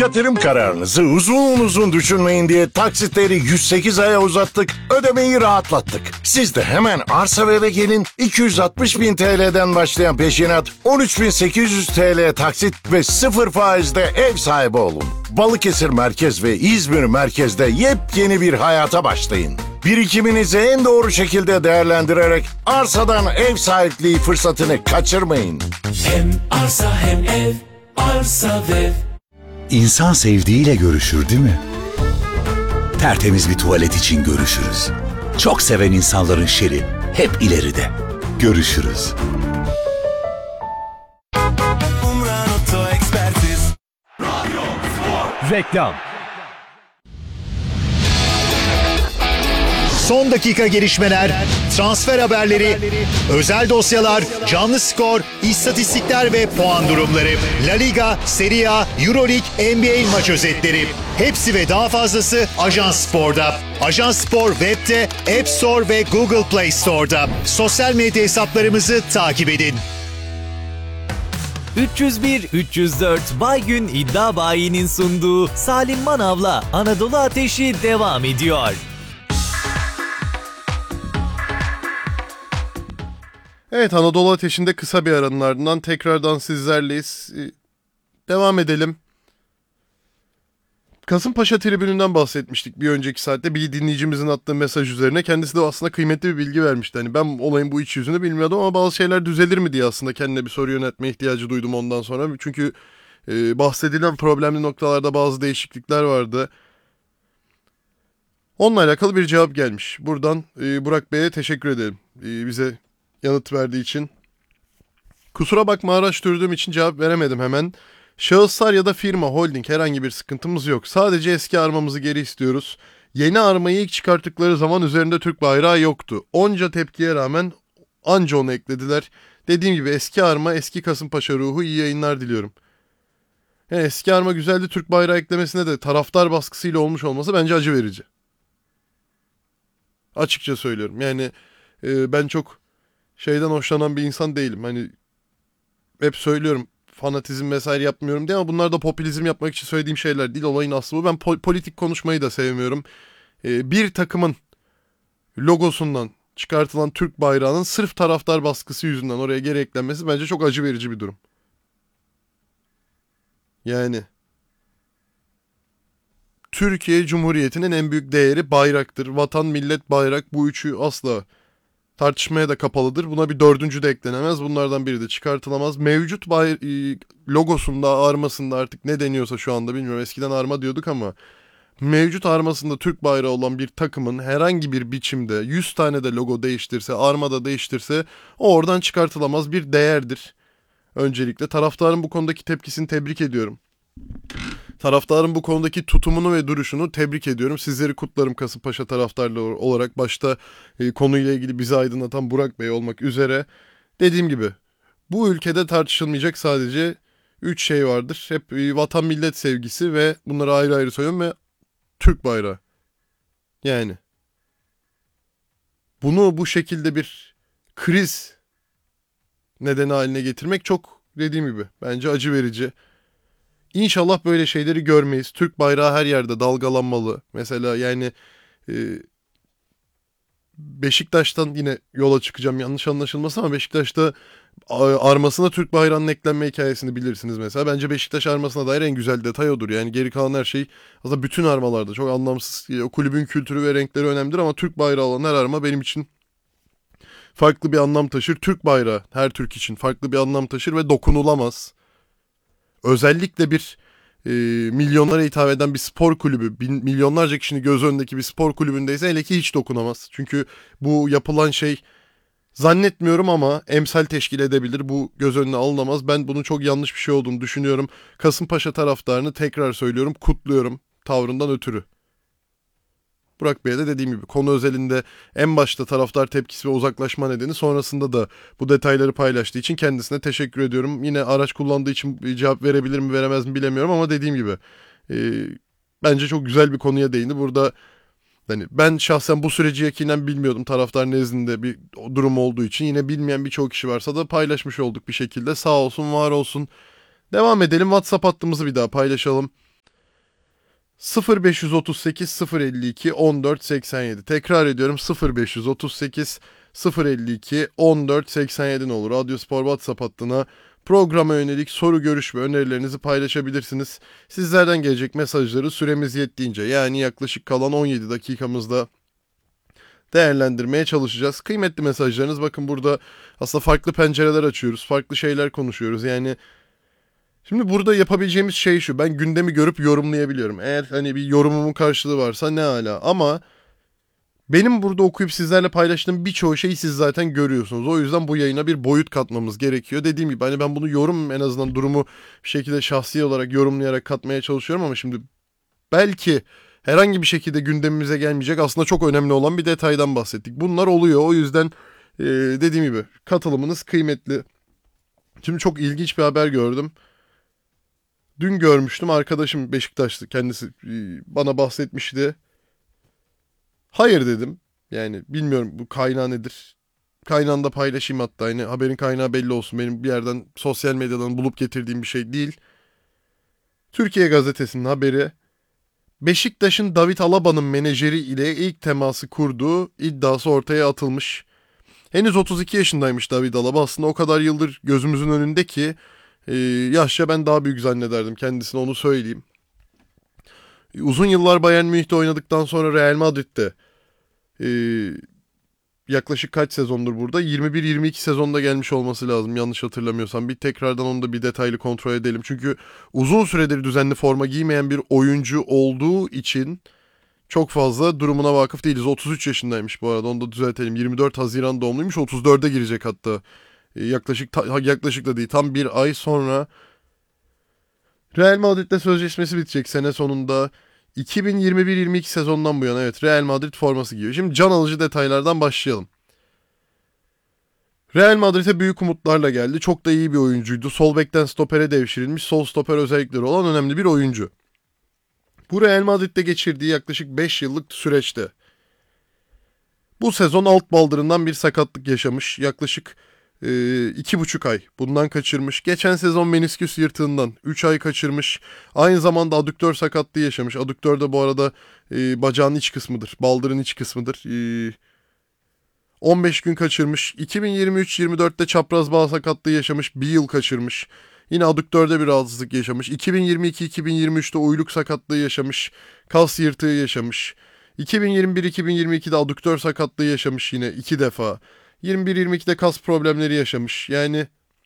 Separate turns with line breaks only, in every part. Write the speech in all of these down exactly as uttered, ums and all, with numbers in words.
Yatırım kararınızı uzun uzun düşünmeyin diye taksitleri yüz sekiz aya uzattık, ödemeyi rahatlattık. Siz de hemen arsa ve eve gelin, iki yüz altmış bin T L'den başlayan peşinat, on üç bin sekiz yüz T L taksit ve sıfır faizde ev sahibi olun. Balıkesir Merkez ve İzmir Merkez'de yepyeni bir hayata başlayın. Birikiminizi en doğru şekilde değerlendirerek arsadan ev sahipliği fırsatını kaçırmayın.
Hem arsa hem ev, arsa ve
İnsan sevdiğiyle görüşür değil mi? Tertemiz bir tuvalet için görüşürüz. Çok seven insanların şeri hep ileride. Görüşürüz.
Reklam.
Son dakika gelişmeler, transfer haberleri, özel dosyalar, canlı skor, istatistikler ve puan durumları. La Liga, Serie A, Euroleague, N B A maç özetleri. Hepsi ve daha fazlası Ajans Spor'da. Ajans Spor web'te, App Store ve Google Play Store'da. Sosyal medya hesaplarımızı takip edin.
üç yüz bir üç yüz dört Baygün İddia Bayi'nin sunduğu Salim Manav'la Anadolu Ateşi devam ediyor.
Evet, Anadolu Ateşi'nde kısa bir aranın ardından tekrardan sizlerleyiz. Ee, Devam edelim. Kasımpaşa tribününden bahsetmiştik bir önceki saatte. Bir dinleyicimizin attığı mesaj üzerine. Kendisi de aslında kıymetli bir bilgi vermişti. Hani ben olayın bu iç yüzünü bilmiyordum ama bazı şeyler düzelir mi diye aslında kendine bir soru yöneltme ihtiyacı duydum ondan sonra. Çünkü e, bahsedilen problemli noktalarda bazı değişiklikler vardı. Onunla alakalı bir cevap gelmiş. Buradan e, Burak Bey'e teşekkür ederim. E, bize yanıt verdiği için. Kusura bakma, araştırdığım için cevap veremedim hemen. Şahıslar ya da firma, holding herhangi bir sıkıntımız yok. Sadece eski armamızı geri istiyoruz. Yeni armayı ilk çıkarttıkları zaman üzerinde Türk bayrağı yoktu. Onca tepkiye rağmen anca onu eklediler. Dediğim gibi eski arma, eski Kasımpaşa ruhu, iyi yayınlar diliyorum. Yani eski arma güzeldi, Türk bayrağı eklemesine de taraftar baskısıyla olmuş olması bence acı verici. Açıkça söylüyorum. Yani e, ben çok şeyden hoşlanan bir insan değilim. Hani hep söylüyorum, fanatizm vesaire yapmıyorum diye, ama bunlar da popülizm yapmak için söylediğim şeyler değil. Olayın aslı bu. Ben po- politik konuşmayı da sevmiyorum. Ee, bir takımın logosundan çıkartılan Türk bayrağının sırf taraftar baskısı yüzünden oraya geri eklenmesi bence çok acı verici bir durum. Yani Türkiye Cumhuriyeti'nin en büyük değeri bayraktır. Vatan, millet, bayrak, bu üçü asla tartışmaya da kapalıdır. Buna bir dördüncü de eklenemez. Bunlardan biri de çıkartılamaz. Mevcut bay logosunda, armasında, artık ne deniyorsa şu anda bilmiyorum. Eskiden arma diyorduk ama mevcut armasında Türk bayrağı olan bir takımın herhangi bir biçimde yüz tane de logo değiştirse, arma da değiştirse o oradan çıkartılamaz bir değerdir. Öncelikle taraftarın bu konudaki tepkisini tebrik ediyorum. Taraftarın bu konudaki tutumunu ve duruşunu tebrik ediyorum. Sizleri kutlarım Kasımpaşa taraftarları olarak. Başta e, konuyla ilgili bizi aydınlatan Burak Bey olmak üzere. Dediğim gibi bu ülkede tartışılmayacak sadece üç şey vardır. Hep e, vatan millet sevgisi ve bunları ayrı ayrı söylüyorum ve Türk bayrağı. Yani bunu bu şekilde bir kriz nedeni haline getirmek çok, dediğim gibi, bence acı verici. İnşallah böyle şeyleri görmeyiz. Türk bayrağı her yerde dalgalanmalı. Mesela yani e, Beşiktaş'tan yine yola çıkacağım, yanlış anlaşılmasın, ama Beşiktaş'ta armasına Türk bayrağının eklenme hikayesini bilirsiniz mesela. Bence Beşiktaş armasına dair en güzel detay odur. Yani geri kalan her şey aslında bütün armalarda çok anlamsız. O kulübün kültürü ve renkleri önemlidir ama Türk bayrağı olan her arma benim için farklı bir anlam taşır. Türk bayrağı her Türk için farklı bir anlam taşır ve dokunulamaz. Özellikle bir e, milyonlara hitap eden bir spor kulübü, bin, milyonlarca kişinin göz önündeki bir spor kulübündeyse hele ki hiç dokunamaz. Çünkü bu yapılan şey, zannetmiyorum ama emsal teşkil edebilir. Bu göz önüne alınamaz. Ben bunun çok yanlış bir şey olduğunu düşünüyorum. Kasımpaşa taraftarını tekrar söylüyorum, kutluyorum tavrından ötürü. Burak Bey'e de dediğim gibi konu özelinde en başta taraftar tepkisi ve uzaklaşma nedeni, sonrasında da bu detayları paylaştığı için kendisine teşekkür ediyorum. Yine araç kullandığı için cevap verebilir mi veremez mi bilemiyorum ama dediğim gibi e, bence çok güzel bir konuya değindi. Burada hani ben şahsen bu süreci yakinen bilmiyordum, taraftar nezdinde bir durum olduğu için. Yine bilmeyen birçok kişi varsa da paylaşmış olduk bir şekilde. Sağ olsun, var olsun. Devam edelim. WhatsApp hattımızı bir daha paylaşalım. sıfır beş otuz sekiz sıfır elli iki on dört seksen yedi. Tekrar ediyorum, sıfır beş otuz sekiz sıfır elli iki on dört seksen yedi ne olur. Radyospor WhatsApp hattına programa yönelik soru, görüş ve önerilerinizi paylaşabilirsiniz. Sizlerden gelecek mesajları süremiz yettiğince, yani yaklaşık kalan on yedi dakikamızda değerlendirmeye çalışacağız. Kıymetli mesajlarınız, bakın burada aslında farklı pencereler açıyoruz, farklı şeyler konuşuyoruz. Yani şimdi burada yapabileceğimiz şey şu: ben gündemi görüp yorumlayabiliyorum. Eğer hani bir yorumumun karşılığı varsa ne ala, ama benim burada okuyup sizlerle paylaştığım birçoğu şeyi siz zaten görüyorsunuz. O yüzden bu yayına bir boyut katmamız gerekiyor. Dediğim gibi hani ben bunu yorum, en azından durumu bir şekilde şahsi olarak yorumlayarak katmaya çalışıyorum, ama şimdi belki herhangi bir şekilde gündemimize gelmeyecek, aslında çok önemli olan bir detaydan bahsettik. Bunlar oluyor, o yüzden e, dediğim gibi katılımınız kıymetli. Şimdi çok ilginç bir haber gördüm. Dün görmüştüm, arkadaşım Beşiktaşlı, kendisi e, bana bahsetmişti. Hayır dedim. Yani bilmiyorum bu kaynağı nedir. Kaynağını da paylaşayım hatta. Yani haberin kaynağı belli olsun. Benim bir yerden, sosyal medyadan bulup getirdiğim bir şey değil. Türkiye Gazetesi'nin haberi. Beşiktaş'ın David Alaba'nın menajeri ile ilk teması kurduğu iddiası ortaya atılmış. Henüz otuz iki yaşındaymış David Alaba. Aslında o kadar yıldır gözümüzün önünde ki e, yaşça ben daha büyük zannederdim kendisini, onu söyleyeyim. Uzun yıllar Bayern Münih'te oynadıktan sonra Real Madrid'de e, yaklaşık kaç sezondur burada? yirmi bir yirmi iki sezonda gelmiş olması lazım yanlış hatırlamıyorsam. Bir tekrardan onu da bir detaylı kontrol edelim. Çünkü uzun süredir düzenli forma giymeyen bir oyuncu olduğu için çok fazla durumuna vakıf değiliz. otuz üç yaşındaymış bu arada, onu da düzeltelim. yirmi dört Haziran doğumluymuş, otuz dörde girecek hatta. E, yaklaşık ta, yaklaşık da değil, tam bir ay sonra Real Madrid'de sözleşmesi bitecek sene sonunda. iki bin yirmi bir yirmi iki sezondan bu yana evet Real Madrid forması giyiyor. Şimdi can alıcı detaylardan başlayalım. Real Madrid'e büyük umutlarla geldi. Çok da iyi bir oyuncuydu. Sol bekten stopere devşirilmiş, sol stoper özellikleri olan önemli bir oyuncu. Bu Real Madrid'de geçirdiği yaklaşık beş yıllık süreçte bu sezon alt baldırından bir sakatlık yaşamış. Yaklaşık e, iki buçuk ay bundan kaçırmış. Geçen sezon menisküs yırtığından üç ay kaçırmış. Aynı zamanda adüktör sakatlığı yaşamış. Adüktör de bu arada e, bacağın iç kısmıdır. Baldırın iç kısmıdır. E, on beş gün kaçırmış. iki bin yirmi üç yirmi dörtte çapraz bağ sakatlığı yaşamış. Bir yıl kaçırmış. Yine adüktörde bir rahatsızlık yaşamış. iki bin yirmi iki iki bin yirmi üçte uyluk sakatlığı yaşamış. Kas yırtığı yaşamış. iki bin yirmi bir iki bin yirmi ikide adüktör sakatlığı yaşamış yine iki defa. yirmi bir yirmi ikide kas problemleri yaşamış. Yani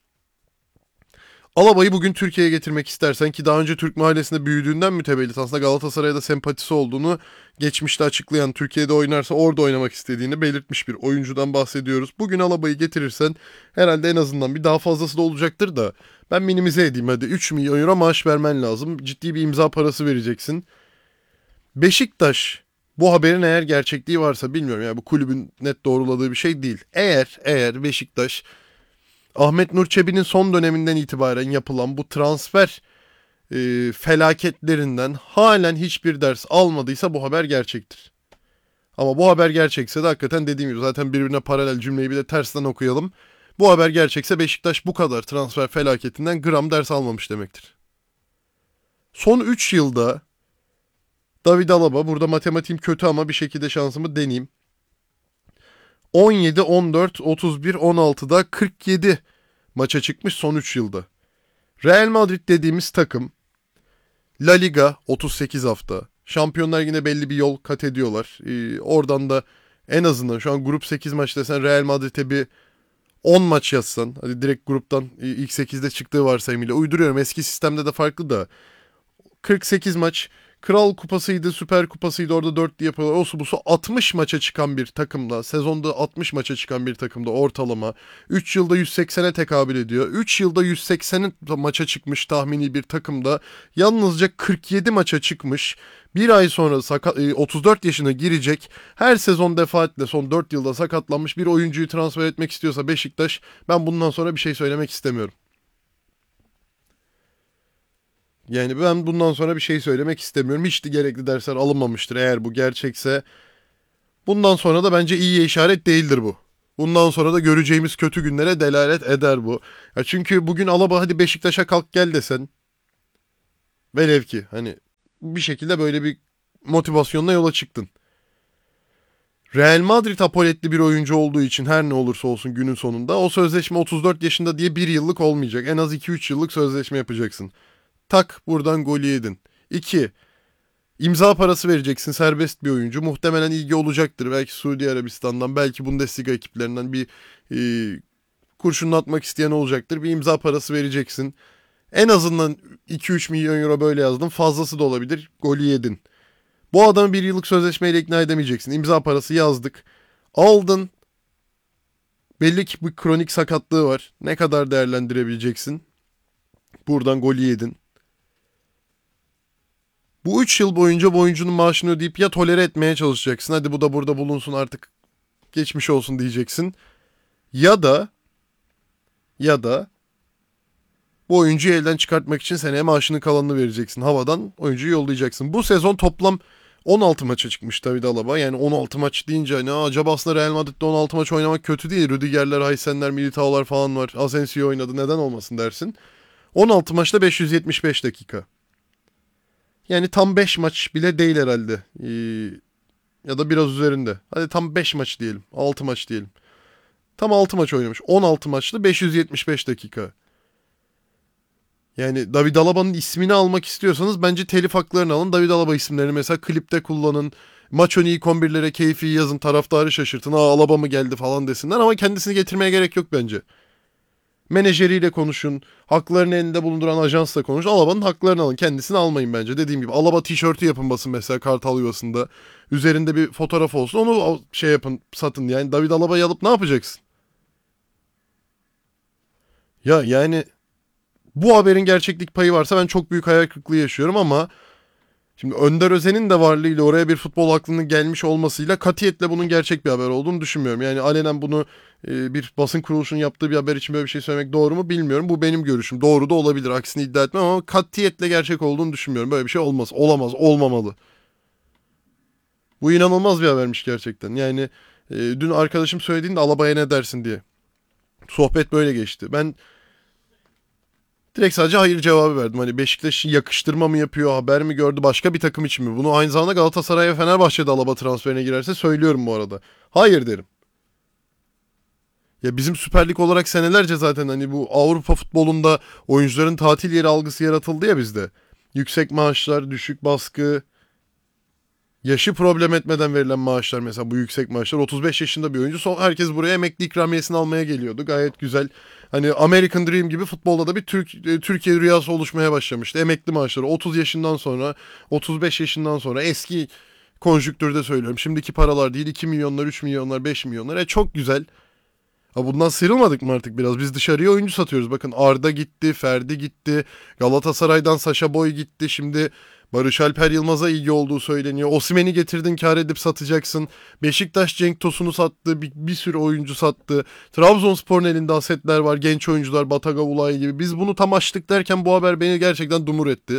Alaba'yı bugün Türkiye'ye getirmek istersen, ki daha önce Türk mahallesinde büyüdüğünden mütevellit aslında Galatasaray'a da sempatisi olduğunu geçmişte açıklayan, Türkiye'de oynarsa orada oynamak istediğini belirtmiş bir oyuncudan bahsediyoruz. Bugün Alaba'yı getirirsen herhalde en azından bir daha fazlası da olacaktır da ben minimize edeyim hadi. üç milyon euro maaş vermen lazım. Ciddi bir imza parası vereceksin. Beşiktaş, bu haberin eğer gerçekliği varsa bilmiyorum, yani bu kulübün net doğruladığı bir şey değil. Eğer eğer Beşiktaş Ahmet Nur Çebi'nin son döneminden itibaren yapılan bu transfer e, felaketlerinden halen hiçbir ders almadıysa bu haber gerçektir. Ama bu haber gerçekse de hakikaten dediğim gibi, zaten birbirine paralel cümleyi bir de tersten okuyalım. Bu haber gerçekse Beşiktaş bu kadar transfer felaketinden gram ders almamış demektir. Son üç yılda David Alaba, burada matematiğim kötü ama bir şekilde şansımı deneyeyim. on yedi, on dört, otuz bir, on altıda kırk yedi maça çıkmış son üç yılda. Real Madrid dediğimiz takım La Liga otuz sekiz hafta. Şampiyonlar yine belli bir yol kat ediyorlar. Ee, oradan da en azından şu an grup sekiz maç desen Real Madrid'e bir on maç yazsan. Hadi direkt gruptan ilk sekizde çıktığı varsayımıyla uyduruyorum. Eski sistemde de farklı da. kırk sekiz maç. Kral Kupası'ydı, Süper Kupası'ydı, orada dörtlü yapıyorlar. Osu busu altmış maça çıkan bir takımda, sezonda altmış maça çıkan bir takımda ortalama üç yılda yüz seksene tekabül ediyor. üç yılda yüz seksen maça çıkmış tahmini bir takımda yalnızca kırk yedi maça çıkmış. Bir ay sonra sakat, otuz dört yaşına girecek, her sezon defaatle son dört yılda sakatlanmış bir oyuncuyu transfer etmek istiyorsa Beşiktaş, ben bundan sonra bir şey söylemek istemiyorum. Yani ben bundan sonra bir şey söylemek istemiyorum. Hiç de gerekli dersler alınmamıştır eğer bu gerçekse. Bundan sonra da bence iyiye işaret değildir bu. Bundan sonra da göreceğimiz kötü günlere delalet eder bu. Ya çünkü bugün Alaba hadi Beşiktaş'a kalk gel desen, velev ki hani bir şekilde böyle bir motivasyonla yola çıktın. Real Madrid apoletli bir oyuncu olduğu için her ne olursa olsun günün sonunda o sözleşme otuz dört yaşında diye bir yıllık olmayacak. En az iki üç yıllık sözleşme yapacaksın. Tak buradan golü yedin. iki. İmza parası vereceksin, serbest bir oyuncu. Muhtemelen ilgi olacaktır. Belki Suudi Arabistan'dan, belki Bundesliga ekiplerinden bir e, kurşununu atmak isteyen olacaktır. Bir imza parası vereceksin. En azından iki üç milyon euro böyle yazdım. Fazlası da olabilir. Golü yedin. Bu adamı bir yıllık sözleşmeyle ikna edemeyeceksin. İmza parası yazdık. Aldın. Belli ki bir kronik sakatlığı var. Ne kadar değerlendirebileceksin? Buradan golü yedin. Bu üç yıl boyunca bu oyuncunun maaşını ödeyip ya tolere etmeye çalışacaksın. Hadi bu da burada bulunsun artık geçmiş olsun diyeceksin. Ya da ya da bu oyuncuyu elden çıkartmak için seneye maaşının kalanını vereceksin. Havadan oyuncuyu yollayacaksın. Bu sezon toplam on altı maça çıkmış David Alaba. Yani on altı maç deyince ne acaba aslında Real Madrid'de on altı maç oynamak kötü değil. Rüdigerler, Haysenler, Militao'lar falan var. Asensio oynadı, neden olmasın dersin. on altı maçta beş yüz yetmiş beş dakika. Yani tam beş maç bile değil herhalde. Ee, ya da biraz üzerinde. Hadi tam beş maç diyelim. altı maç diyelim. Tam altı maç oynamış. on altı maçta beş yüz yetmiş beş dakika. Yani David Alaba'nın ismini almak istiyorsanız bence telif haklarını alın. David Alaba isimlerini mesela klipte kullanın. Maç önü ilk on birlere keyfi yazın. Taraftarı şaşırtın. Aa Alaba mı geldi falan desinler. Ama kendisini getirmeye gerek yok bence. Menajeriyle konuşun. Haklarını elinde bulunduran ajansla konuşun. Alaba'nın haklarını alın. Kendisini almayın bence. Dediğim gibi Alaba tişörtü yapın basın mesela Kartal Yuvası'nda. Üzerinde bir fotoğraf olsun. Onu şey yapın, satın. Yani David Alaba'yı alıp ne yapacaksın? Ya yani bu haberin gerçeklik payı varsa ben çok büyük hayal kırıklığı yaşıyorum ama şimdi Önder Özen'in de varlığıyla oraya bir futbol aklının gelmiş olmasıyla katiyetle bunun gerçek bir haber olduğunu düşünmüyorum. Yani alenen bunu e, bir basın kuruluşunun yaptığı bir haber için böyle bir şey söylemek doğru mu bilmiyorum. Bu benim görüşüm. Doğru da olabilir. Aksini iddia etmem ama katiyetle gerçek olduğunu düşünmüyorum. Böyle bir şey olmaz. Olamaz. Olmamalı. Bu inanılmaz bir habermiş gerçekten. Yani e, dün arkadaşım söylediğinde Alaba'ya ne dersin diye. Sohbet böyle geçti. Ben direkt sadece hayır cevabı verdim. Hani Beşiktaş yakıştırma mı yapıyor, haber mi gördü, başka bir takım için mi? Bunu aynı zamanda Galatasaray ve Fenerbahçe'de Alaba transferine girerse söylüyorum bu arada. Hayır derim. Ya bizim Süper Lig olarak senelerce zaten hani bu Avrupa futbolunda oyuncuların tatil yeri algısı yaratıldı ya bizde. Yüksek maaşlar, düşük baskı, yaşı problem etmeden verilen maaşlar mesela bu yüksek maaşlar. otuz beş yaşında bir oyuncu. Son, herkes buraya emekli ikramiyesini almaya geliyordu. Gayet güzel. Hani American Dream gibi futbolda da bir Türk, Türkiye rüyası oluşmaya başlamıştı. Emekli maaşları otuz yaşından sonra, otuz beş yaşından sonra eski konjüktürde söylüyorum. Şimdiki paralar değil iki milyonlar, üç milyonlar, beş milyonlar. E çok güzel. Ha bundan sıyrılmadık mı artık biraz? Biz dışarıya oyuncu satıyoruz. Bakın Arda gitti, Ferdi gitti. Galatasaray'dan Sacha Boy gitti. Şimdi Barış Alper Yılmaz'a ilgi olduğu söyleniyor. Osimhen'i getirdin, kar edip satacaksın. Beşiktaş Cenk Tosun'u sattı. Bir, bir sürü oyuncu sattı. Trabzonspor'un elinde asetler var. Genç oyuncular, Bataga Ulay gibi. Biz bunu tam açtık derken bu haber beni gerçekten dumur etti.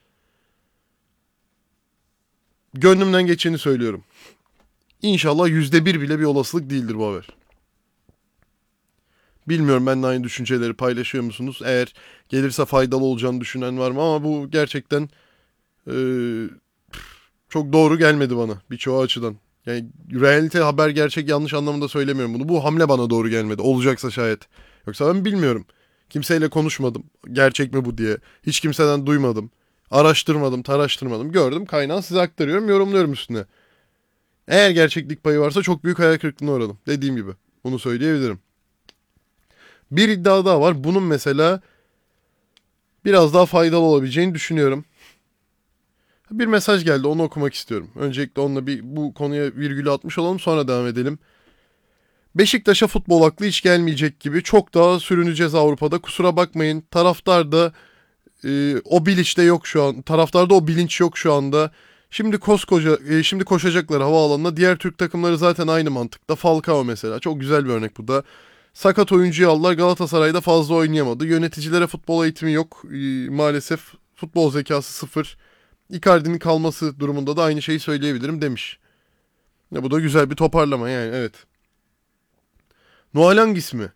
Gönlümden geçeni söylüyorum. İnşallah yüzde bir bile bir olasılık değildir bu haber. Bilmiyorum benimle aynı düşünceleri paylaşıyor musunuz? Eğer gelirse faydalı olacağını düşünen var mı? Ama bu gerçekten e, çok doğru gelmedi bana birçoğu açıdan. Yani realite, haber, gerçek, yanlış anlamında söylemiyorum bunu. Bu hamle bana doğru gelmedi. Olacaksa şayet. Yoksa ben bilmiyorum. Kimseyle konuşmadım. Gerçek mi bu diye. Hiç kimseden duymadım. Araştırmadım, taraştırmadım. Gördüm, kaynağı size aktarıyorum, yorumluyorum üstüne. Eğer gerçeklik payı varsa çok büyük hayal kırıklığına uğradım. Dediğim gibi. Bunu söyleyebilirim. Bir iddia daha var. Bunun mesela biraz daha faydalı olabileceğini düşünüyorum. Bir mesaj geldi. Onu okumak istiyorum. Öncelikle onunla bir bu konuya virgülü atmış olalım. Sonra devam edelim. Beşiktaş'a futbol aklı hiç gelmeyecek gibi. Çok daha sürüneceğiz Avrupa'da. Kusura bakmayın. Taraftar da e, o bilinçte yok şu an. Taraftarda o bilinç yok şu anda. Şimdi koskoca, e, şimdi koşacaklar havaalanına. Diğer Türk takımları zaten aynı mantıkta. Falcao mesela. Çok güzel bir örnek bu da. Sakat oyuncuyu aldılar. Galatasaray'da fazla oynayamadı. Yöneticilere futbol eğitimi yok. Ee, maalesef futbol zekası sıfır. Icardi'nin kalması durumunda da aynı şeyi söyleyebilirim demiş. Ya bu da güzel bir toparlama yani, evet. Noah Lang ismi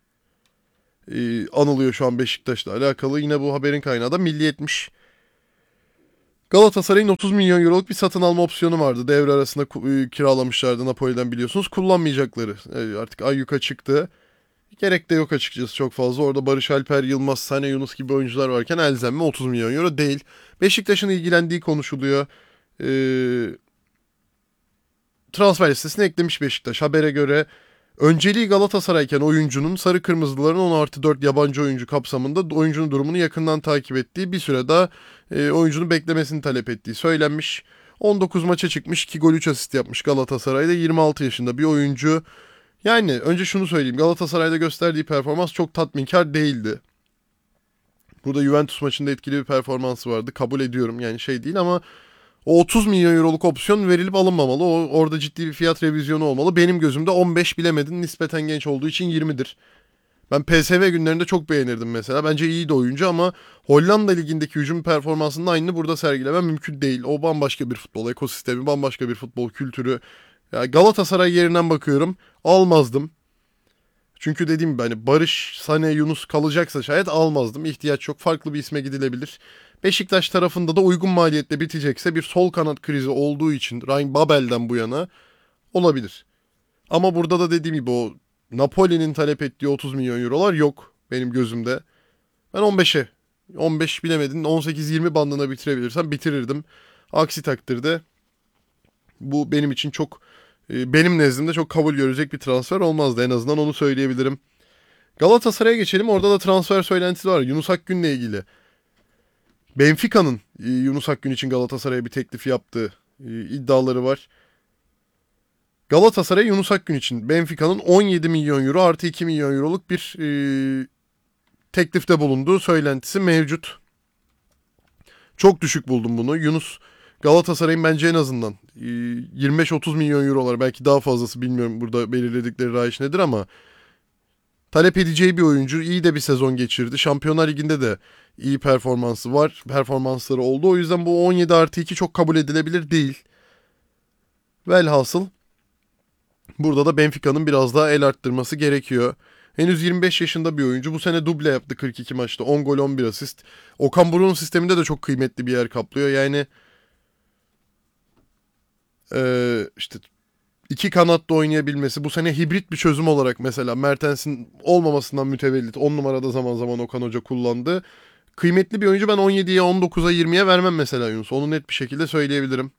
ee, anılıyor şu an Beşiktaş'la alakalı. Yine bu haberin kaynağı da Milliyet'miş. Galatasaray'ın otuz milyon euroluk bir satın alma opsiyonu vardı. Devre arasında ku- kiralamışlardı Napoli'den biliyorsunuz. Kullanmayacakları. E, Artık ayyuka çıktı. Gerek de yok açıkçası çok fazla. Orada Barış Alper, Yılmaz, Sane, Yunus gibi oyuncular varken elzem mi otuz milyon euro değil. Beşiktaş'ın ilgilendiği konuşuluyor. Ee, transfer listesine eklemiş Beşiktaş. Habere göre önceliği Galatasaray'ken oyuncunun Sarı Kırmızıların on artı dört yabancı oyuncu kapsamında oyuncunun durumunu yakından takip ettiği, bir süre daha e, oyuncunun beklemesini talep ettiği söylenmiş. on dokuz maça çıkmış, iki gol üç asist yapmış Galatasaray'da. yirmi altı yaşında bir oyuncu. Yani önce şunu söyleyeyim. Galatasaray'da gösterdiği performans çok tatminkar değildi. Burada Juventus maçında etkili bir performansı vardı. Kabul ediyorum, yani şey değil ama o otuz milyon euroluk opsiyon verilip alınmamalı. O, orada ciddi bir fiyat revizyonu olmalı. Benim gözümde on beş, bilemedin, nispeten genç olduğu için yirmidir. Ben P S V günlerinde çok beğenirdim mesela. Bence iyi de oyuncu ama Hollanda Ligi'ndeki hücum performansının aynını burada sergilemem mümkün değil. O bambaşka bir futbol ekosistemi, bambaşka bir futbol kültürü. Ya Galatasaray yerinden bakıyorum, almazdım. Çünkü dediğim gibi hani Barış, Sane, Yunus kalacaksa şayet almazdım. İhtiyaç yok. Farklı bir isme gidilebilir. Beşiktaş tarafında da uygun maliyetle bitecekse bir sol kanat krizi olduğu için Ryan Babel'den bu yana olabilir. Ama burada da dediğim gibi o Napoli'nin talep ettiği otuz milyon eurolar yok benim gözümde. Ben on beşe, on beş bilemedin on sekiz yirmi bandına bitirebilirsem bitirirdim. Aksi takdirde bu benim için çok, benim nezdimde çok kabul görecek bir transfer olmazdı, en azından onu söyleyebilirim. Galatasaray'a geçelim. Orada da transfer söylentisi var Yunus Akgün'le ilgili. Benfica'nın Yunus Akgün için Galatasaray'a bir teklif yaptığı iddiaları var. Galatasaray Yunus Akgün için Benfica'nın on yedi milyon euro artı iki milyon euroluk bir e, teklifte bulunduğu söylentisi mevcut. Çok düşük buldum bunu. Yunus Galatasaray'ın bence en azından yirmi beş otuz milyon eurolar, belki daha fazlası, bilmiyorum burada belirledikleri rayiç nedir ama talep edeceği bir oyuncu. İyi de bir sezon geçirdi. Şampiyonlar Ligi'nde de iyi performansı var. Performansları oldu. O yüzden bu on yedi artı iki çok kabul edilebilir değil. Velhasıl burada da Benfica'nın biraz daha el arttırması gerekiyor. Henüz yirmi beş yaşında bir oyuncu. Bu sene duble yaptı kırk iki maçta. on gol on bir asist. Okan Buruk'un sisteminde de çok kıymetli bir yer kaplıyor. Yani Ee, işte iki kanatta oynayabilmesi, bu sene hibrit bir çözüm olarak mesela Mertens'in olmamasından mütevellit on numarada zaman zaman Okan Hoca kullandı. Kıymetli bir oyuncu. Ben on yediye, on dokuza, yirmiye vermem mesela Yunus. Onu net bir şekilde söyleyebilirim.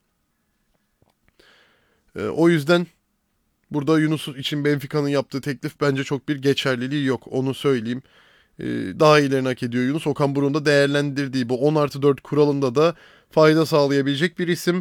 Ee, o yüzden burada Yunus için Benfica'nın yaptığı teklif bence çok bir geçerliliği yok. Onu söyleyeyim. Ee, daha iyilerini hak ediyor Yunus. Okan Buruk'un da değerlendirdiği bu on artı dört kuralında da fayda sağlayabilecek bir isim.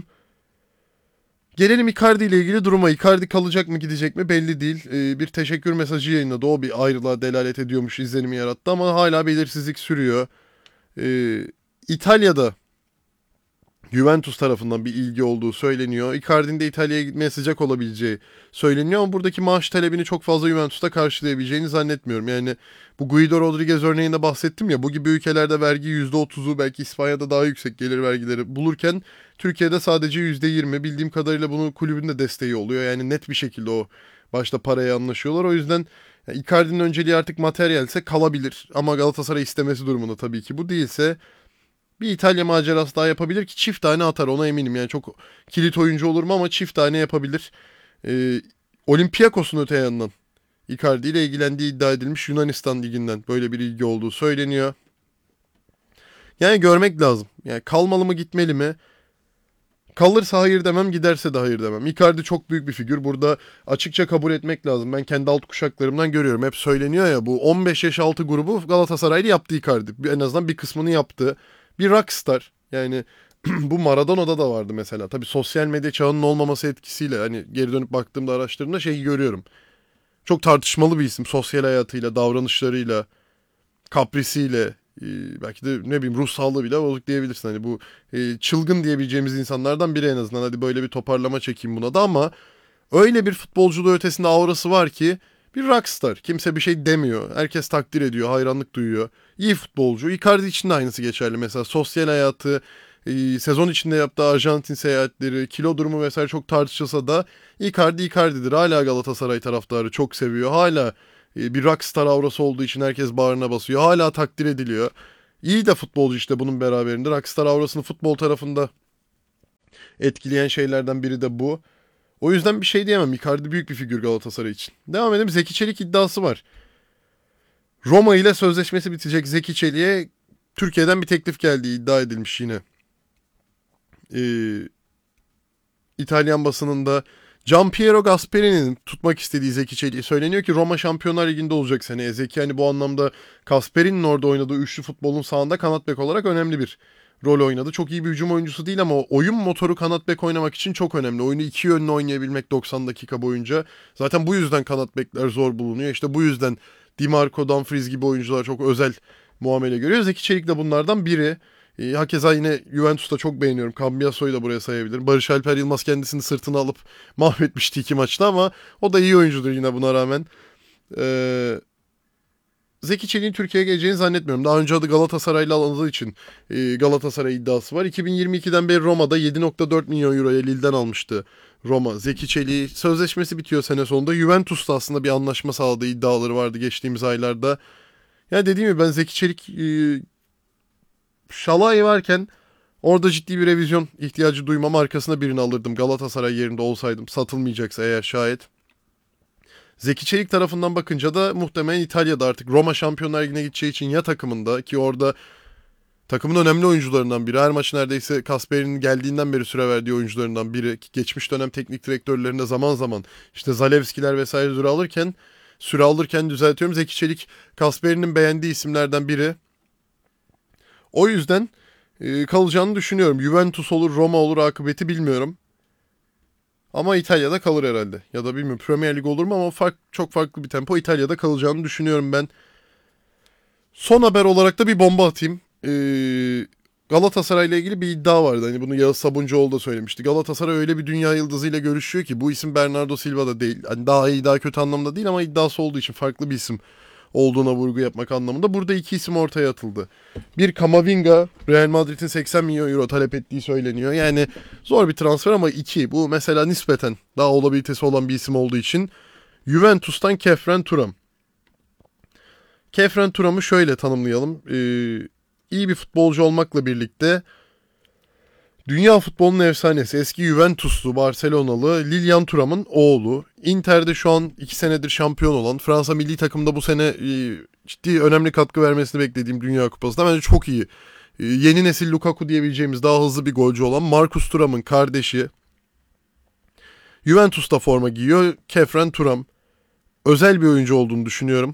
Gelelim Icardi ile ilgili duruma. Icardi kalacak mı gidecek mi belli değil. Ee, bir teşekkür mesajı yayınladı. O bir ayrılığa delalet ediyormuş izlenimi yarattı ama hala belirsizlik sürüyor. Ee, İtalya'da Juventus tarafından bir ilgi olduğu söyleniyor. Icardi'nin de İtalya'ya gitmeye sıcak olabileceği söyleniyor ama buradaki maaş talebini çok fazla Juventus'ta karşılayabileceğini zannetmiyorum. Yani bu Guido Rodriguez örneğinde bahsettim ya, bu gibi ülkelerde vergi yüzde otuzu, belki İspanya'da daha yüksek gelir vergileri bulurken Türkiye'de sadece yüzde yirmi. Bildiğim kadarıyla bunun kulübün de desteği oluyor. Yani net bir şekilde o başta paraya anlaşıyorlar. O yüzden yani Icardi'nin önceliği artık materyalse kalabilir. Ama Galatasaray istemesi durumunda tabii ki bu değilse bir İtalya macerası daha yapabilir ki çift tane atar, ona eminim. Yani çok kilit oyuncu olur mu ama çift tane yapabilir. Ee, Olympiakos'un öte yanından Icardi ile ilgilendiği iddia edilmiş Yunanistan Ligi'nden böyle bir ilgi olduğu söyleniyor. Yani görmek lazım. Yani kalmalı mı gitmeli mi? Kalırsa hayır demem, giderse de hayır demem. Icardi çok büyük bir figür. Burada açıkça kabul etmek lazım. Ben kendi alt kuşaklarımdan görüyorum. Hep söyleniyor ya, bu on beş yaş altı grubu Galatasaraylı yaptı Icardi. En azından bir kısmını yaptı. Bir rockstar. Yani bu Maradona'da da vardı mesela. Tabii sosyal medya çağının olmaması etkisiyle hani geri dönüp baktığımda araştırdığımda şeyi görüyorum. Çok tartışmalı bir isim. Sosyal hayatıyla, davranışlarıyla, kaprisiyle, e, belki de ne bileyim ruh sağlığı bile bozuk diyebilirsin. Hani bu e, çılgın diyebileceğimiz insanlardan biri en azından. Hadi böyle bir toparlama çekeyim buna da ama öyle bir futbolculuğu ötesinde aurası var ki bir rockstar. Kimse bir şey demiyor. Herkes takdir ediyor, hayranlık duyuyor. İyi futbolcu. Icardi için de aynısı geçerli. Mesela sosyal hayatı, e, sezon içinde yaptığı Arjantin seyahatleri, kilo durumu vesaire çok tartışılsa da Icardi Icardi'dir. Hala Galatasaray taraftarı çok seviyor. Hala e, bir rockstar aurası olduğu için herkes bağrına basıyor. Hala takdir ediliyor. İyi de futbolcu işte bunun beraberinde. Rockstar aurasını futbol tarafında etkileyen şeylerden biri de bu. O yüzden bir şey diyemem. Icardi büyük bir figür Galatasaray için. Devam edelim. Zeki Çelik iddiası var. Roma ile sözleşmesi bitecek Zeki Çelik'e Türkiye'den bir teklif geldiği iddia edilmiş yine. Ee, İtalyan basınında Gianpiero Gasperini'nin tutmak istediği Zeki Çelik'i söyleniyor ki Roma Şampiyonlar Ligi'nde olacak seneye. Zeki hani bu anlamda Gasperini'nin orada oynadığı üçlü futbolun sahanda kanat bek olarak önemli bir rol oynadı. Çok iyi bir hücum oyuncusu değil ama oyun motoru kanat bek oynamak için çok önemli. Oyunu iki yönlü oynayabilmek doksan dakika boyunca. Zaten bu yüzden kanat bekler zor bulunuyor. İşte bu yüzden Di Marco, Dumfries gibi oyuncular çok özel muamele görüyor. Zeki Çelik de bunlardan biri. E, hakeza yine Juventus'ta çok beğeniyorum. Cambiaso'yu da buraya sayabilirim. Barış Alper Yılmaz kendisini sırtına alıp mahvetmişti iki maçta ama o da iyi oyuncudur yine buna rağmen. Eee... Zeki Çelik'in Türkiye'ye geleceğini zannetmiyorum. Daha önce adı Galatasaray'la alındığı için e, Galatasaray iddiası var. iki bin yirmi ikiden beri Roma'da yedi nokta dört milyon euroya Lille'den almıştı Roma. Zeki Çelik'i sözleşmesi bitiyor sene sonunda. Juventus'ta aslında bir anlaşma sağladığı iddiaları vardı geçtiğimiz aylarda. Yani dediğim gibi ben Zeki Çelik e, Şalay varken orada ciddi bir revizyon ihtiyacı duymam. Arkasına birini alırdım Galatasaray yerinde olsaydım. Satılmayacaksa eğer şayet. Zeki Çelik tarafından bakınca da muhtemelen İtalya'da artık Roma Şampiyonlar Ligi'ne gideceği için ya takımında ki orada takımın önemli oyuncularından biri. Her maç neredeyse Kasper'in geldiğinden beri süre verdiği oyuncularından biri. Geçmiş dönem teknik direktörlerinde zaman zaman işte Zalewski'ler vesaire süre alırken süre alırken düzeltiyorum. Zeki Çelik Kasper'in beğendiği isimlerden biri. O yüzden e, kalacağını düşünüyorum. Juventus olur, Roma olur akıbeti bilmiyorum. Ama İtalya'da kalır herhalde. Ya da bilmiyorum Premier Lig olur mu ama fark, çok farklı bir tempo. İtalya'da kalacağını düşünüyorum ben. Son haber olarak da bir bomba atayım. Ee, Galatasaray'la ilgili bir iddia vardı. Hani bunu Yağız Sabuncuoğlu da söylemişti. Galatasaray öyle bir dünya yıldızıyla görüşüyor ki bu isim Bernardo Silva da değil. Hani daha iyi daha kötü anlamda değil ama iddiası olduğu için farklı bir isim olduğuna vurgu yapmak anlamında. Burada iki isim ortaya atıldı. Bir Camavinga, Real Madrid'in seksen milyon euro talep ettiği söyleniyor. Yani zor bir transfer ama iki. Bu mesela nispeten daha olabilitesi olan bir isim olduğu için. Juventus'tan Khéphren Thuram. Khéphren Thuram'ı şöyle tanımlayalım. Ee, iyi bir futbolcu olmakla birlikte dünya futbolunun efsanesi, eski Juventuslu, Barcelonalı Lilian Thuram'ın oğlu. Inter'de şu an iki senedir şampiyon olan, Fransa milli takımda bu sene e, ciddi önemli katkı vermesini beklediğim Dünya Kupası'nda bence çok iyi. E, yeni nesil Lukaku diyebileceğimiz daha hızlı bir golcü olan Marcus Thuram'ın kardeşi. Juventus'ta forma giyiyor. Khéphren Thuram. Özel bir oyuncu olduğunu düşünüyorum.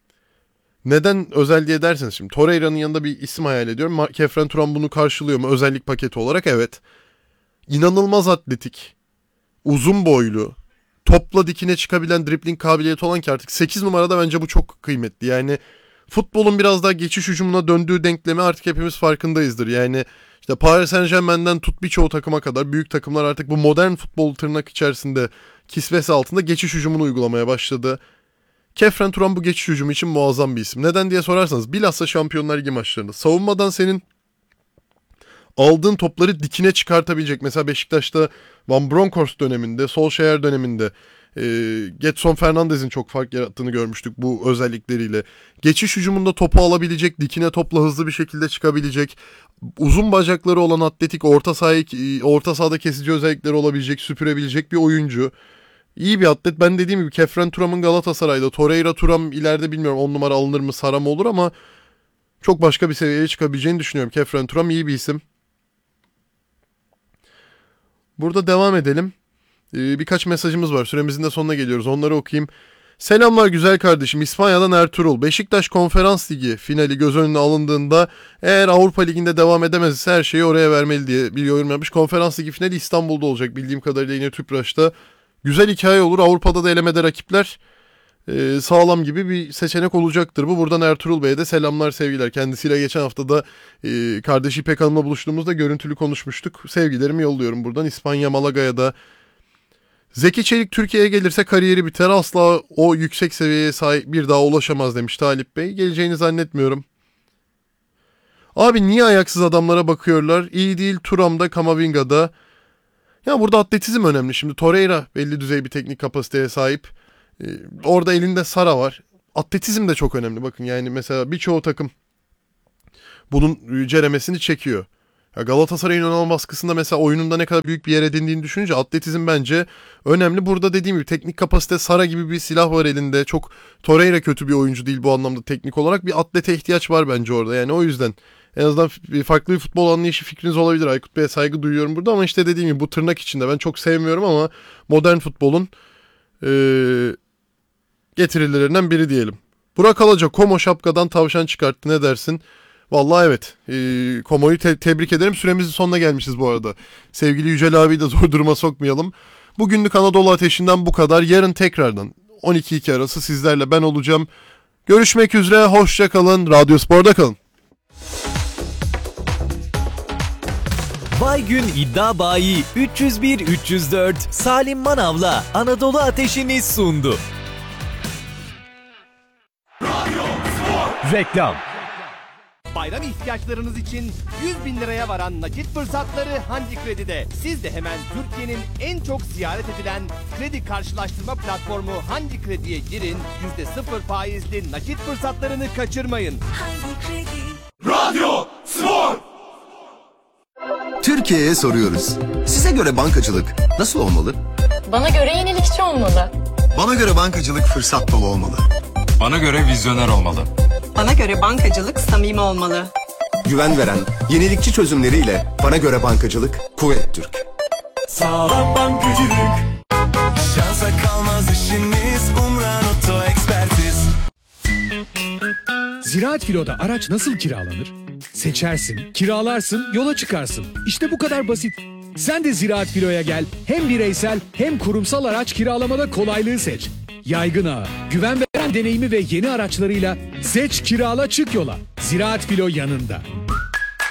Neden özel diye derseniz şimdi Torreira'nın yanında bir isim hayal ediyorum. Khéphren Thuram bunu karşılıyor mu? Özellik paketi olarak evet. İnanılmaz atletik, uzun boylu, topla dikine çıkabilen dribling kabiliyeti olan ki artık sekiz numarada bence bu çok kıymetli. Yani futbolun biraz daha geçiş hücumuna döndüğü denklemi artık hepimiz farkındayızdır. Yani işte Paris Saint-Germain'den tut birçok takıma kadar büyük takımlar artık bu modern futbol tırnak içerisinde kisvesi altında geçiş hücumunu uygulamaya başladı. Khéphren Thuram bu geçiş hücumu için muazzam bir isim. Neden diye sorarsanız bilhassa Şampiyonlar Ligi maçlarında savunmadan senin aldığın topları dikine çıkartabilecek. Mesela Beşiktaş'ta Van Bronckhorst döneminde, Solskjaer döneminde e, Gedson Fernandez'in çok fark yarattığını görmüştük bu özellikleriyle. Geçiş hücumunda topu alabilecek, dikine topla hızlı bir şekilde çıkabilecek, uzun bacakları olan atletik, orta sahayı, orta sahada kesici özellikleri olabilecek, süpürebilecek bir oyuncu. İyi bir atlet. Ben dediğim gibi Khéphren Thuram'ın Galatasaray'da, Torreira Thuram ileride bilmiyorum on numara alınır mı Sara mı olur ama çok başka bir seviyeye çıkabileceğini düşünüyorum. Khéphren Thuram iyi bir isim. Burada devam edelim. Ee, birkaç mesajımız var. Süremizin de sonuna geliyoruz. Onları okuyayım. Selamlar güzel kardeşim. İspanya'dan Ertuğrul. Beşiktaş Konferans Ligi finali göz önüne alındığında eğer Avrupa Ligi'nde devam edemezse her şeyi oraya vermeli diye bir yorum yapmış. Konferans Ligi finali İstanbul'da olacak. Bildiğim kadarıyla yine Tüpraş'ta. Güzel hikaye olur. Avrupa'da da elemede rakipler e, sağlam gibi bir seçenek olacaktır bu. Buradan Ertuğrul Bey'e de selamlar, sevgiler. Kendisiyle geçen hafta da e, kardeşi İpek Hanım'la buluştuğumuzda görüntülü konuşmuştuk. Sevgilerimi yolluyorum buradan. İspanya, Malaga'ya da. Zeki Çelik Türkiye'ye gelirse kariyeri biter. Asla o yüksek seviyeye sahip bir daha ulaşamaz demiş Talip Bey. Geleceğini zannetmiyorum. Abi niye ayaksız adamlara bakıyorlar? İyi değil Thuram'da, Camavinga'da. Ya burada atletizm önemli. Şimdi Torreira belli düzey bir teknik kapasiteye sahip. Ee, orada elinde Sara var. Atletizm de çok önemli. Bakın yani mesela birçoğu takım bunun ceremesini çekiyor. Ya Galatasaray'ın ön alma baskısında mesela oyununda ne kadar büyük bir yer edindiğini düşününce atletizm bence önemli. Burada dediğim gibi teknik kapasite, Sara gibi bir silah var elinde. Çok Torreira kötü bir oyuncu değil bu anlamda teknik olarak. Bir atlete ihtiyaç var bence orada. Yani o yüzden en azından farklı bir futbol anlayışı fikriniz olabilir. Aykut Bey'e saygı duyuyorum burada ama işte dediğim gibi bu tırnak içinde ben çok sevmiyorum ama modern futbolun ee, getirilerinden biri diyelim. Burak Alaca Komo şapkadan tavşan çıkarttı, ne dersin? Vallahi evet. Ee, Komo'yu te- tebrik ederim. Süremizin sonuna gelmişiz bu arada. Sevgili Yücel abiyi de zor duruma sokmayalım. Bugünlük Anadolu Ateşi'nden bu kadar. Yarın tekrardan on iki iki arası sizlerle ben olacağım. Görüşmek üzere. Hoşça kalın. Radyo Spor'da kalın.
Baygün İddia Bayi üç yüz bir üç yüz dört Salim Manav'la Anadolu Ateşi'ni sundu.
Reklam. Bayram ihtiyaçlarınız için yüz bin liraya varan nakit fırsatları Handi Kredi'de. Siz de hemen Türkiye'nin en çok ziyaret edilen kredi karşılaştırma platformu Handi Kredi'ye girin. yüzde sıfır faizli nakit fırsatlarını kaçırmayın.
Handi Kredi. Radyo Spor.
Türkiye'ye soruyoruz. Size göre bankacılık nasıl olmalı?
Bana göre yenilikçi olmalı.
Bana göre bankacılık fırsat dolu olmalı.
Bana göre vizyoner olmalı.
Bana göre bankacılık samimi olmalı.
Güven veren, yenilikçi çözümleriyle bana göre bankacılık Kuvvet Türk.
Sağlam bankacılık. Şansa kalmaz işiniz. Umran Oto Ekspertiz.
Ziraat Filo'da araç nasıl kiralanır? Seçersin, kiralarsın, yola çıkarsın. İşte bu kadar basit. Sen de Ziraat Filo'ya gel. Hem bireysel hem kurumsal araç kiralamada kolaylığı seç. Yaygın ağı, güven veren deneyimi ve yeni araçlarıyla seç, kirala, çık yola. Ziraat Filo yanında.